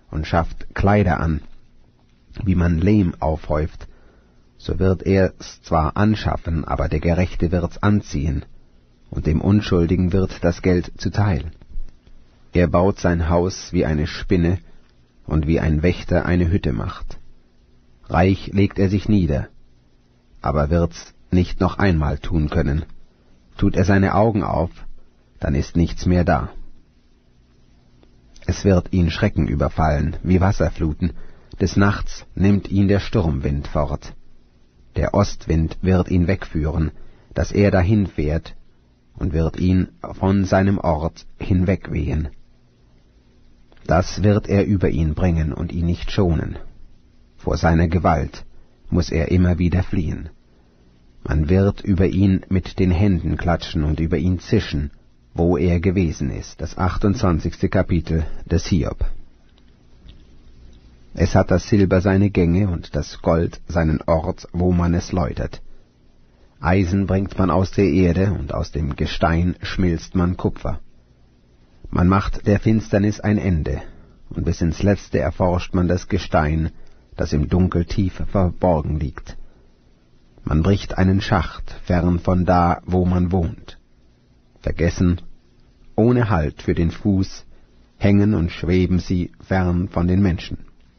und schafft Kleider an, wie man Lehm aufhäuft, so wird er's zwar anschaffen, aber der Gerechte wird's anziehen, und dem Unschuldigen wird das Geld zuteil. Er baut sein Haus wie eine Spinne, und wie ein Wächter eine Hütte macht. Reich legt er sich nieder, aber wird's nicht noch einmal tun können. Tut er seine Augen auf, dann ist nichts mehr da. Es wird ihn Schrecken überfallen, wie Wasserfluten, des Nachts nimmt ihn der Sturmwind fort. Der Ostwind wird ihn wegführen, dass er dahinfährt, und wird ihn von seinem Ort hinwegwehen. Das wird er über ihn bringen und ihn nicht schonen. Vor seiner Gewalt muß er immer wieder fliehen. Man wird über ihn mit den Händen klatschen und über ihn zischen, wo er gewesen ist. Das 28. Kapitel des Hiob. Es hat das Silber seine Gänge und das Gold seinen Ort, wo man es läutert. Eisen bringt man aus der Erde, und aus dem Gestein schmilzt man Kupfer. Man macht der Finsternis ein Ende, und bis ins Letzte erforscht man das Gestein, das im Dunkel tief verborgen liegt. Man bricht einen Schacht fern von da, wo man wohnt. Vergessen, ohne Halt für den Fuß, hängen und schweben sie fern von den Menschen.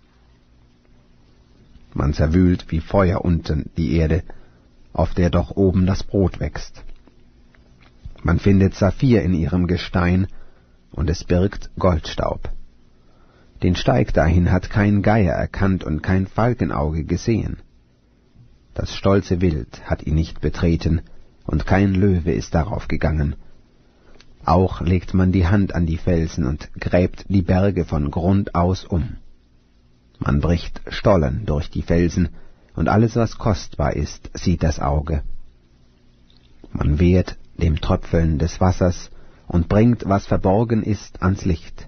Man zerwühlt wie Feuer unten die Erde, auf der doch oben das Brot wächst. Man findet Saphir in ihrem Gestein, und es birgt Goldstaub. Den Steig dahin hat kein Geier erkannt und kein Falkenauge gesehen. Das stolze Wild hat ihn nicht betreten, und kein Löwe ist darauf gegangen. Auch legt man die Hand an die Felsen und gräbt die Berge von Grund aus um. Man bricht Stollen durch die Felsen, und alles, was kostbar ist, sieht das Auge. Man wehrt dem Tröpfeln des Wassers und bringt, was verborgen ist, ans Licht.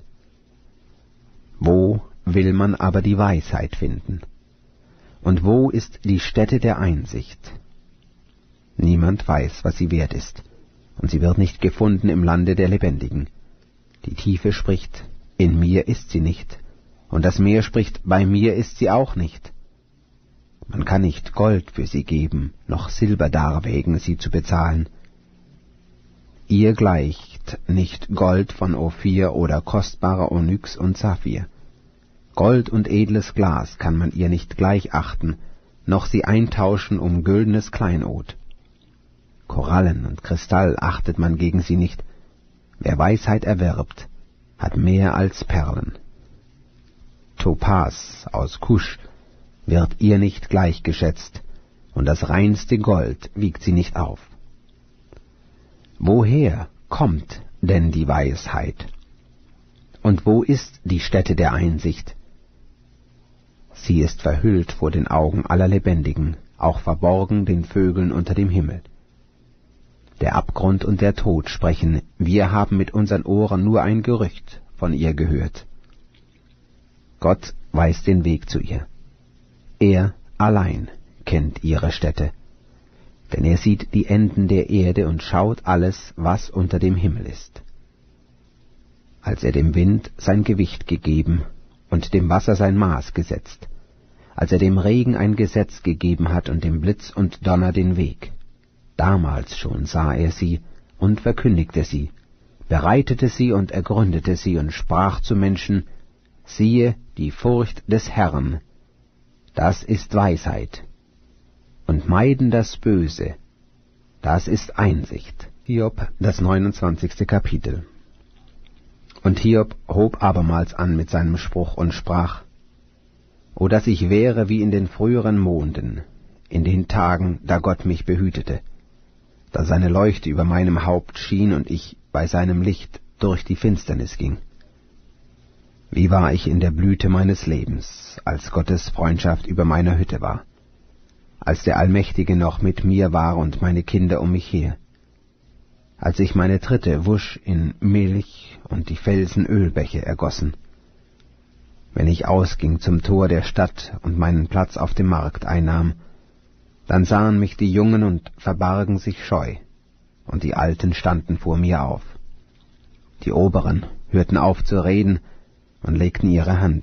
Wo will man aber die Weisheit finden? Und wo ist die Stätte der Einsicht? Niemand weiß, was sie wert ist, und sie wird nicht gefunden im Lande der Lebendigen. Die Tiefe spricht, in mir ist sie nicht, und das Meer spricht, bei mir ist sie auch nicht. Man kann nicht Gold für sie geben, noch Silber darwägen, sie zu bezahlen. Ihr gleicht nicht Gold von Ophir oder kostbarer Onyx und Saphir. Gold und edles Glas kann man ihr nicht gleich achten, noch sie eintauschen um güldenes Kleinod. Korallen und Kristall achtet man gegen sie nicht. Wer Weisheit erwirbt, hat mehr als Perlen. Topas aus Kusch wird ihr nicht gleichgeschätzt, und das reinste Gold wiegt sie nicht auf. Woher kommt denn die Weisheit? Und wo ist die Stätte der Einsicht? Sie ist verhüllt vor den Augen aller Lebendigen, auch verborgen den Vögeln unter dem Himmel. Der Abgrund und der Tod sprechen, wir haben mit unseren Ohren nur ein Gerücht von ihr gehört. Gott weiß den Weg zu ihr. Er allein kennt ihre Stätte, denn er sieht die Enden der Erde und schaut alles, was unter dem Himmel ist. Als er dem Wind sein Gewicht gegeben und dem Wasser sein Maß gesetzt, als er dem Regen ein Gesetz gegeben hat und dem Blitz und Donner den Weg, damals schon sah er sie und verkündigte sie, bereitete sie und ergründete sie und sprach zu Menschen, siehe, die Furcht des Herrn, das ist Weisheit, und meiden das Böse, das ist Einsicht. Hiob, das 29. Kapitel. Und Hiob hob abermals an mit seinem Spruch und sprach, O dass ich wäre wie in den früheren Monden, in den Tagen, da Gott mich behütete, da seine Leuchte über meinem Haupt schien und ich bei seinem Licht durch die Finsternis ging. Wie war ich in der Blüte meines Lebens, als Gottes Freundschaft über meiner Hütte war, als der Allmächtige noch mit mir war und meine Kinder um mich her, als ich meine Tritte wusch in Milch und die Felsen Ölbäche ergossen, wenn ich ausging zum Tor der Stadt und meinen Platz auf dem Markt einnahm, dann sahen mich die Jungen und verbargen sich scheu, und die Alten standen vor mir auf. Die Oberen hörten auf zu reden und legten ihre Hand